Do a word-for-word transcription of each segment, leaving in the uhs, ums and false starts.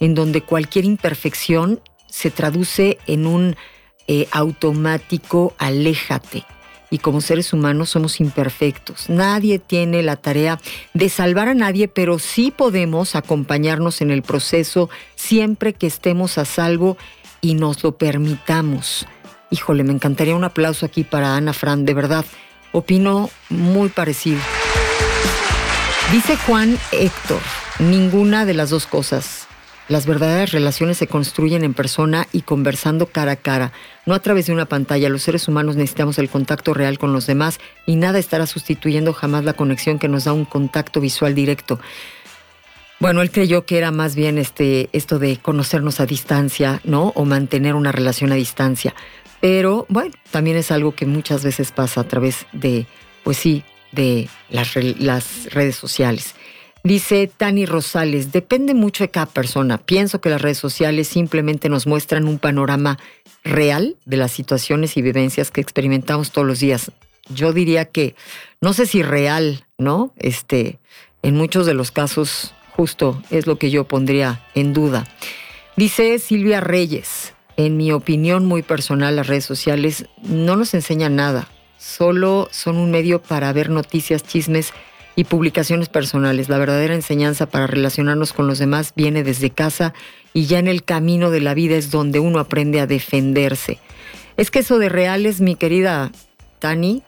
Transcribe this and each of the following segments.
en donde cualquier imperfección se traduce en un eh, automático aléjate. Y como seres humanos somos imperfectos. Nadie tiene la tarea de salvar a nadie, pero sí podemos acompañarnos en el proceso siempre que estemos a salvo y nos lo permitamos. Híjole, me encantaría un aplauso aquí para Ana Fran, de verdad. Opino muy parecido. Dice Juan Héctor, ninguna de las dos cosas. Las verdaderas relaciones se construyen en persona y conversando cara a cara, no a través de una pantalla. Los seres humanos necesitamos el contacto real con los demás y nada estará sustituyendo jamás la conexión que nos da un contacto visual directo. Bueno, él creyó que era más bien este, esto de conocernos a distancia, ¿no? O mantener una relación a distancia. Pero, bueno, también es algo que muchas veces pasa a través de, pues sí, de las, re- las redes sociales. Dice Tani Rosales, depende mucho de cada persona. Pienso que las redes sociales simplemente nos muestran un panorama real de las situaciones y vivencias que experimentamos todos los días. Yo diría que, no sé si real, ¿no? Este, en muchos de los casos, justo es lo que yo pondría en duda. Dice Silvia Reyes, en mi opinión muy personal, las redes sociales no nos enseñan nada. Solo son un medio para ver noticias, chismes y publicaciones personales. La verdadera enseñanza para relacionarnos con los demás viene desde casa y ya en el camino de la vida es donde uno aprende a defenderse. Es que eso de reales, mi querida Tani,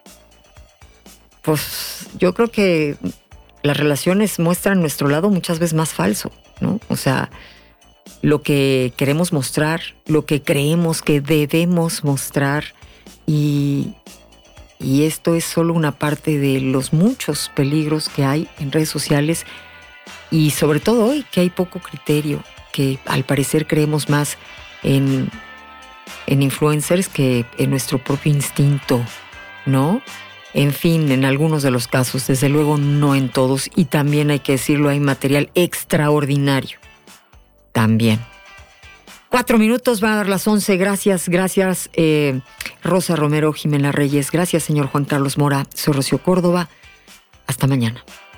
pues yo creo que las relaciones muestran nuestro lado muchas veces más falso, ¿no? O sea, lo que queremos mostrar, lo que creemos que debemos mostrar y... Y esto es solo una parte de los muchos peligros que hay en redes sociales y sobre todo hoy que hay poco criterio, que al parecer creemos más en, en influencers que en nuestro propio instinto, ¿no? En fin, en algunos de los casos, desde luego no en todos, y también hay que decirlo, hay material extraordinario. También. Cuatro minutos, van a dar las once. Gracias, gracias eh, Rosa Romero, Jimena Reyes. Gracias, señor Juan Carlos Mora. Soy Rocío Córdoba. Hasta mañana.